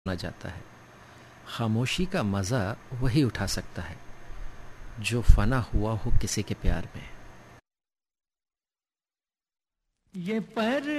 माना जाता है। खामोशी का मजा वही उठा सकता है जो फना हुआ हो किसी के प्यार में। ये पर